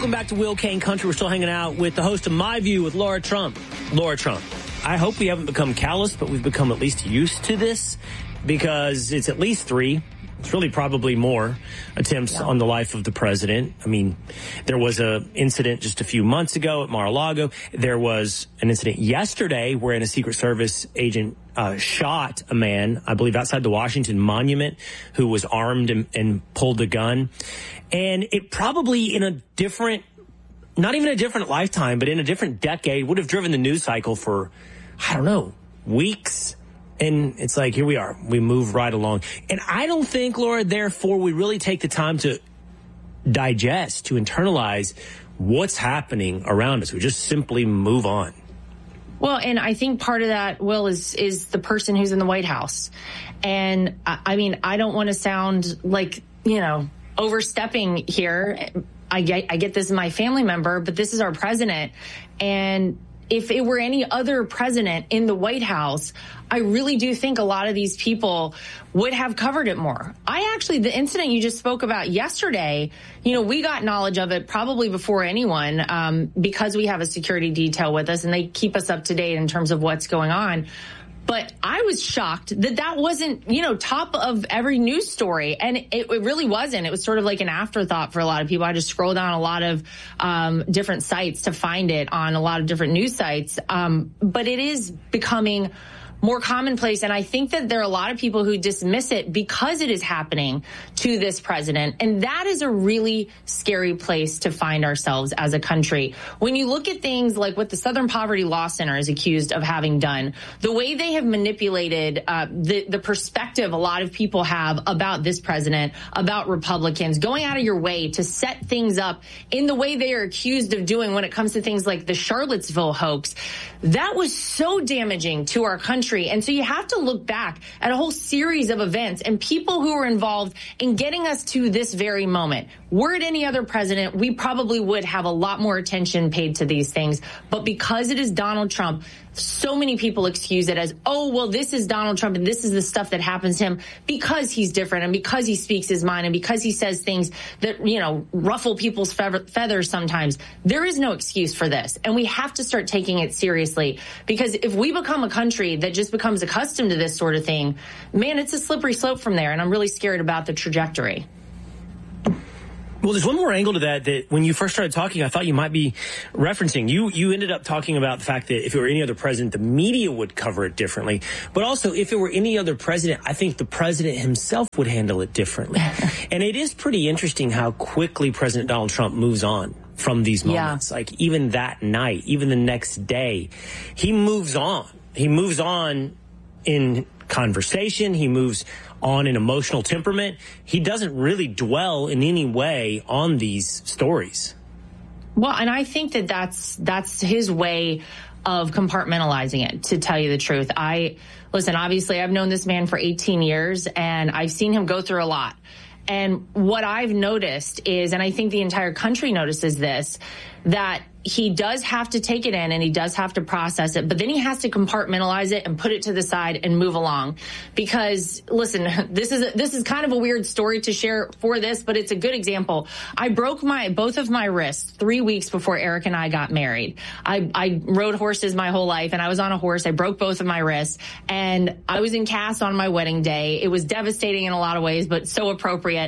Welcome back to Will Kane Country. We're still hanging out with the host of My View with Laura Trump. Laura Trump, I hope we haven't become callous, but we've become at least used to this because it's at least 3. It's really probably more attempts on the life of the president. I mean, there was an incident just a few months ago at Mar-a-Lago. There was an incident yesterday wherein a Secret Service agent shot a man, I believe, outside the Washington Monument who was armed and pulled a gun. And it probably in a different, not even a different lifetime, but in a different decade would have driven the news cycle for, I don't know, weeks. And it's like, here we are. We move right along. And I don't think, Laura, therefore, we really take the time to digest, to internalize what's happening around us. We just simply move on. Well, and I think part of that, Will, is the person who's in the White House. And I mean, I don't want to sound like, overstepping here. I get this is my family member, but this is our president. And if it were any other president in the White House, I really do think a lot of these people would have covered it more. The incident you just spoke about yesterday, we got knowledge of it probably before anyone because we have a security detail with us and they keep us up to date in terms of what's going on. But I was shocked that wasn't, top of every news story. And it really wasn't. It was sort of like an afterthought for a lot of people. I just scrolled down a lot of different sites to find it on a lot of different news sites. But it is becoming more commonplace. And I think that there are a lot of people who dismiss it because it is happening to this president. And that is a really scary place to find ourselves as a country. When you look at things like what the Southern Poverty Law Center is accused of having done, the way they have manipulated the perspective a lot of people have about this president, about Republicans, going out of your way to set things up in the way they are accused of doing when it comes to things like the Charlottesville hoax, that was so damaging to our country. And so you have to look back at a whole series of events and people who were involved in getting us to this very moment. Were it any other president, we probably would have a lot more attention paid to these things. But because it is Donald Trump, so many people excuse it as, oh, well, this is Donald Trump and this is the stuff that happens to him because he's different and because he speaks his mind and because he says things that, ruffle people's feathers sometimes. There is no excuse for this. And we have to start taking it seriously, because if we become a country that just becomes accustomed to this sort of thing, man, it's a slippery slope from there. And I'm really scared about the trajectory. Well, there's one more angle to that when you first started talking, I thought you might be referencing. You ended up talking about the fact that if it were any other president, the media would cover it differently. But also, if it were any other president, I think the president himself would handle it differently. And it is pretty interesting how quickly President Donald Trump moves on from these moments. Yeah. Like even that night, even the next day, he moves on. He moves on in conversation. He moves on in emotional temperament. He doesn't really dwell in any way on these stories. Well, and I think that's his way of compartmentalizing it, to tell you the truth. Listen, obviously I've known this man for 18 years and I've seen him go through a lot. And what I've noticed is, and I think the entire country notices this, that he does have to take it in and he does have to process it, but then he has to compartmentalize it and put it to the side and move along. Because listen, this is kind of a weird story to share for this, but it's a good example. I broke both of my wrists 3 weeks before Eric and I got married. I rode horses my whole life and I was on a horse. I broke both of my wrists and I was in casts on my wedding day. It was devastating in a lot of ways, but so appropriate.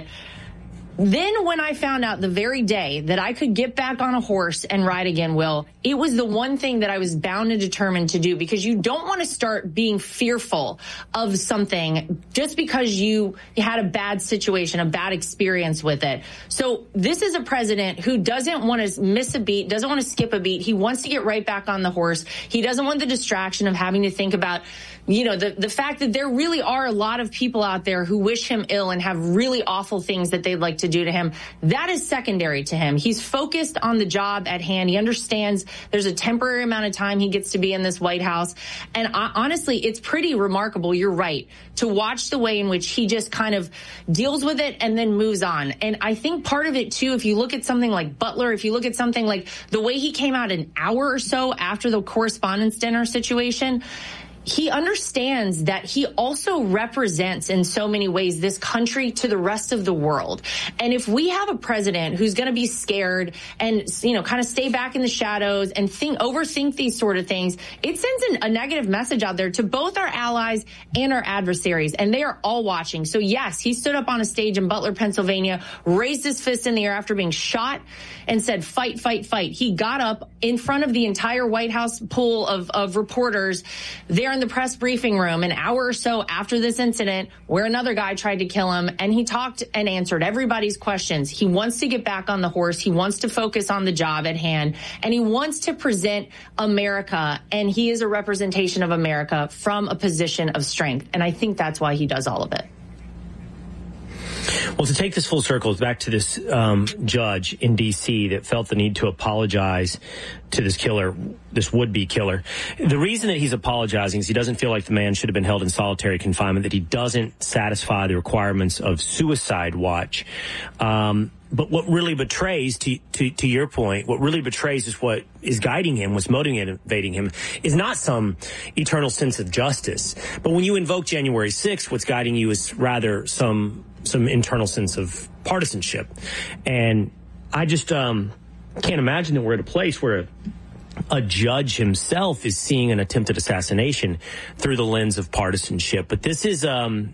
Then when I found out the very day that I could get back on a horse and ride again, Will, it was the one thing that I was bound and determined to do, because you don't want to start being fearful of something just because you had a bad situation, a bad experience with it. So this is a president who doesn't want to miss a beat, doesn't want to skip a beat. He wants to get right back on the horse. He doesn't want the distraction of having to think about, the fact that there really are a lot of people out there who wish him ill and have really awful things that they'd like to do to him. That is secondary to him. He's focused on the job at hand. He understands there's a temporary amount of time he gets to be in this White House. And honestly, it's pretty remarkable, you're right, to watch the way in which he just kind of deals with it and then moves on. And I think part of it, too, if you look at something like Butler, if you look at something like the way he came out an hour or so after the Correspondents' Dinner situation, he understands that he also represents in so many ways this country to the rest of the world. And if we have a president who's going to be scared and, kind of stay back in the shadows and overthink these sort of things, it sends a negative message out there to both our allies and our adversaries. And they are all watching. So yes, he stood up on a stage in Butler, Pennsylvania, raised his fist in the air after being shot and said, fight, fight, fight. He got up in front of the entire White House pool of reporters there in the press briefing room an hour or so after this incident where another guy tried to kill him, and he talked and answered everybody's questions. He wants to get back on the horse. He wants to focus on the job at hand, and he wants to present America, and he is a representation of America from a position of strength. And I think that's why he does all of it. Well, to take this full circle, back to this judge in D.C. that felt the need to apologize to this killer, this would-be killer. The reason that he's apologizing is he doesn't feel like the man should have been held in solitary confinement, that he doesn't satisfy the requirements of suicide watch. But what really betrays, to your point, what really betrays is what is guiding him, what's motivating him, is not some eternal sense of justice. But when you invoke January 6th, what's guiding you is rather some internal sense of partisanship. And I just can't imagine that we're at a place where a judge himself is seeing an attempted assassination through the lens of partisanship. But this is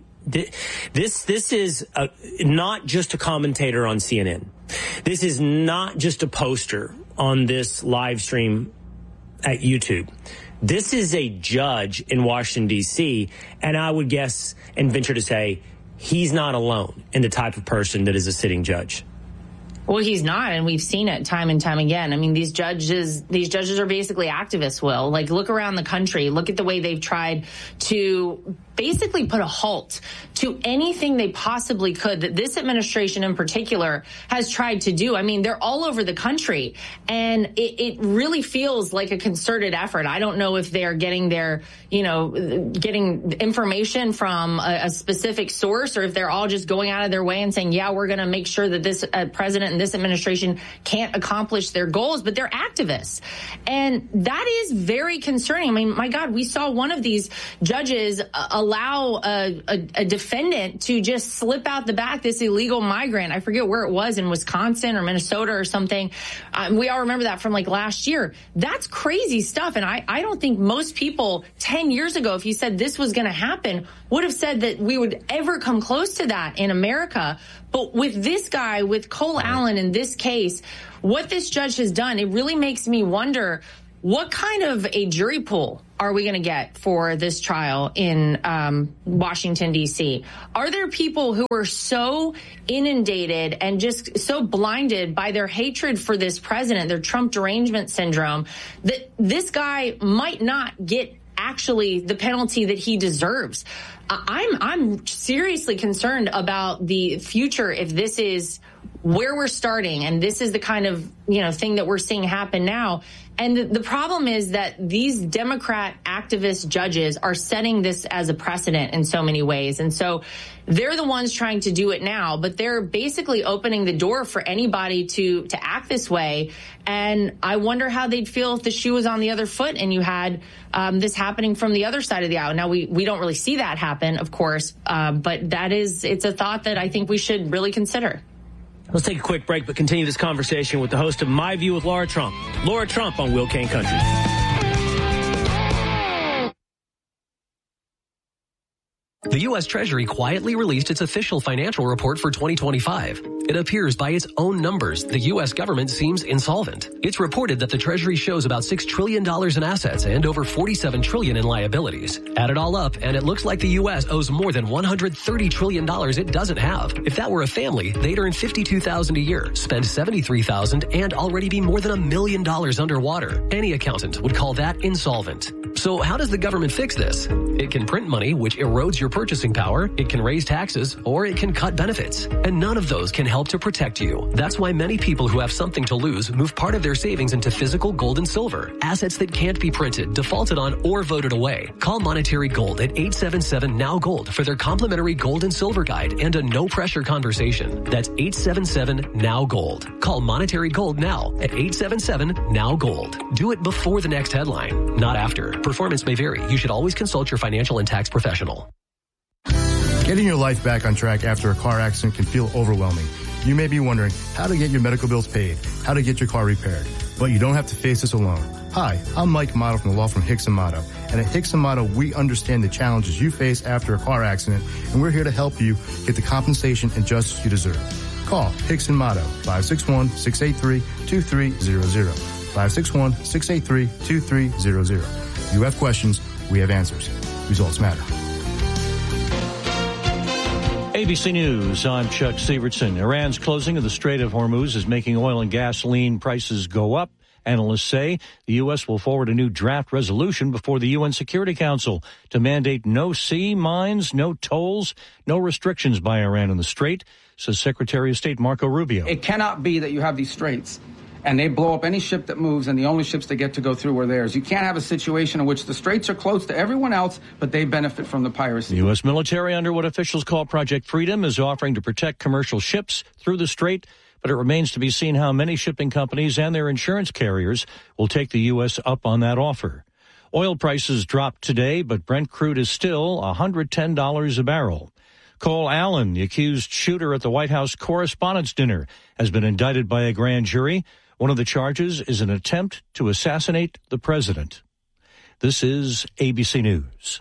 this is not just a commentator on CNN. This is not just a poster on this live stream at YouTube. This is a judge in Washington, D.C., and I would guess and venture to say he's not alone in the type of person that is a sitting judge. Well, he's not, and we've seen it time and time again. I mean, these judges are basically activists, Will. Like, look around the country. Look at the way they've tried to basically put a halt to anything they possibly could that this administration in particular has tried to do. I mean, they're all over the country, and it really feels like a concerted effort. I don't know if they're getting getting information from a specific source, or if they're all just going out of their way and saying, yeah, we're going to make sure that this president and this administration can't accomplish their goals, but they're activists. And that is very concerning. I mean, my God, we saw one of these judges allow a defendant to just slip out the back, this illegal migrant. I forget where it was, in Wisconsin or Minnesota or something. We all remember that from like last year. That's crazy stuff. And I don't think most people 10 years ago, if you said this was going to happen, would have said that we would ever come close to that in America. But with this guy, with Cole Allen in this case, what this judge has done, it really makes me wonder, what kind of a jury pool are we going to get for this trial in Washington, D.C.? Are there people who are so inundated and just so blinded by their hatred for this president, their Trump derangement syndrome, that this guy might not get actually the penalty that he deserves? I'm seriously concerned about the future if this is where we're starting and this is the kind of thing that we're seeing happen now. And the problem is that these Democrat activist judges are setting this as a precedent in so many ways. And so they're the ones trying to do it now, but they're basically opening the door for anybody to act this way. And I wonder how they'd feel if the shoe was on the other foot and you had this happening from the other side of the aisle. Now, we don't really see that happen, of course, but it's a thought that I think we should really consider. Let's take a quick break, but continue this conversation with the host of My View with Laura Trump. Laura Trump on Will Cain Country. The U.S. Treasury quietly released its official financial report for 2025. It appears by its own numbers, the U.S. government seems insolvent. It's reported that the Treasury shows about $6 trillion in assets and over $47 trillion in liabilities. Add it all up, and it looks like the U.S. owes more than $130 trillion it doesn't have. If that were a family, they'd earn $52,000 a year, spend $73,000, and already be more than $1 million underwater. Any accountant would call that insolvent. So how does the government fix this? It can print money, which erodes your purchasing power, it can raise taxes, or it can cut benefits. And none of those can help to protect you. That's why many people who have something to lose move part of their savings into physical gold and silver, assets that can't be printed, defaulted on, or voted away. Call Monetary Gold at 877-NOW-GOLD for their complimentary gold and silver guide and a no-pressure conversation. That's 877-NOW-GOLD. Call Monetary Gold now at 877-NOW-GOLD. Do it before the next headline, not after. performance may vary. You should always consult your financial and tax professional. Getting your life back on track after a car accident can feel overwhelming. You may be wondering how to get your medical bills paid, how to get your car repaired, but you don't have to face this alone. Hi, I'm Mike Motto from the law firm Hicks & Motto, and at Hicks & Motto, we understand the challenges you face after a car accident, and we're here to help you get the compensation and justice you deserve. Call Hicks & Motto, 561-683-2300, 561-683-2300. You have questions, we have answers. Results matter. ABC News, I'm Chuck Sievertson. Iran's closing of the Strait of Hormuz is making oil and gasoline prices go up. Analysts say the U.S. will forward a new draft resolution before the UN Security Council to mandate no sea mines, no tolls, no restrictions by Iran in the strait, says Secretary of State Marco Rubio. It cannot be that you have these straits and they blow up any ship that moves, and the only ships that get to go through are theirs. You can't have a situation in which the straits are close to everyone else, but they benefit from the piracy. The U.S. military, under what officials call Project Freedom, is offering to protect commercial ships through the strait, but it remains to be seen how many shipping companies and their insurance carriers will take the U.S. up on that offer. Oil prices dropped today, but Brent crude is still $110 a barrel. Cole Allen, the accused shooter at the White House Correspondents' Dinner, has been indicted by a grand jury. One of the charges is an attempt to assassinate the president. This is ABC News.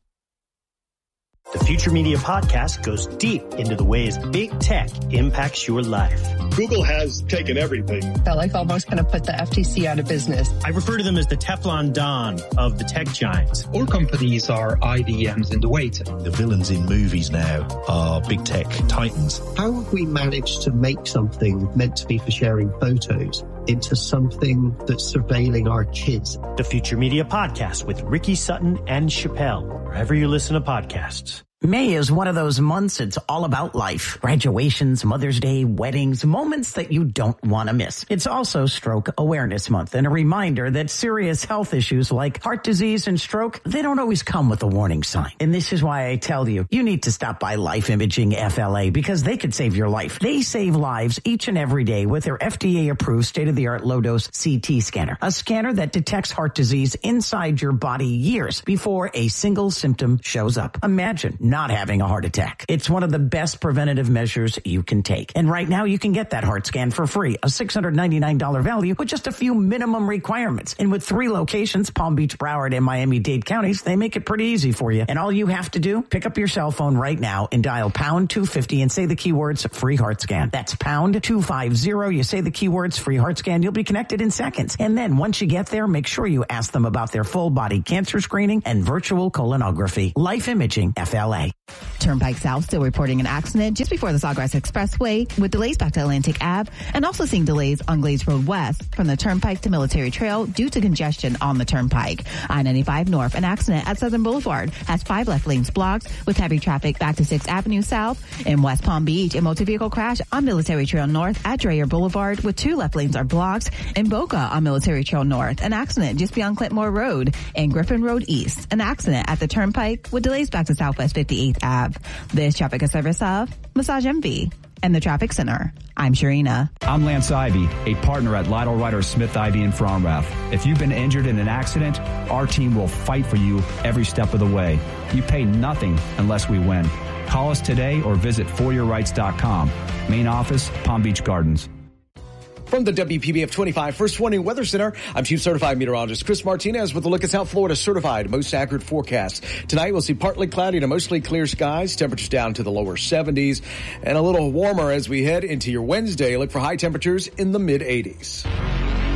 The Future Media Podcast goes deep into the ways big tech impacts your life. Google has taken everything. Felt like almost going to put the FTC out of business. I refer to them as the Teflon Don of the tech giants. All companies are IDMs in the waiting. The villains in movies now are big tech titans. How have we managed to make something meant to be for sharing photos into something that's surveilling our kids? The Future Media Podcast with Ricky Sutton and Chappelle, wherever you listen to podcasts. May is one of those months it's all about life. Graduations, Mother's Day, weddings, moments that you don't want to miss. It's also Stroke Awareness Month and a reminder that serious health issues like heart disease and stroke, they don't always come with a warning sign. And this is why I tell you, you need to stop by Life Imaging FLA because they could save your life. They save lives each and every day with their FDA-approved state-of-the-art low-dose CT scanner, a scanner that detects heart disease inside your body years before a single symptom shows up. Imagine not having a heart attack. It's one of the best preventative measures you can take. And right now you can get that heart scan for free, a $699 value with just a few minimum requirements. And with 3 locations, Palm Beach, Broward, and Miami-Dade counties, they make it pretty easy for you. And all you have to do, pick up your cell phone right now and dial pound 250 and say the keywords free heart scan. That's pound 250. You say the keywords free heart scan. You'll be connected in seconds. And then once you get there, make sure you ask them about their full body cancer screening and virtual colonography. Life Imaging FLA. Turnpike South still reporting an accident just before the Sawgrass Expressway with delays back to Atlantic Ave and also seeing delays on Glades Road West from the Turnpike to Military Trail due to congestion on the Turnpike. I-95 North, an accident at Southern Boulevard has 5 left lanes blocked with heavy traffic back to 6th Avenue South. In West Palm Beach, a multi-vehicle crash on Military Trail North at Dreyer Boulevard with 2 left lanes are blocked. In Boca on Military Trail North, an accident just beyond Clintmore Road. And Griffin Road East, an accident at the Turnpike with delays back to Southwest 58th Ave. This traffic is service of Massage MV and the Traffic Center. I'm Sharina. I'm Lance Ivy, a partner at Lytle Ryder Smith Ivy in Fromrath. If you've been injured in an accident, our team will fight for you every step of the way. You pay nothing unless we win. Call us today or visit foryourrights.com. Main office, Palm Beach Gardens. From the WPBF 25 First Warning Weather Center, I'm Chief Certified Meteorologist Chris Martinez with a look at South Florida's certified most accurate forecast. Tonight, we'll see partly cloudy to mostly clear skies, temperatures down to the lower 70s, and a little warmer as we head into your Wednesday. Look for high temperatures in the mid-80s.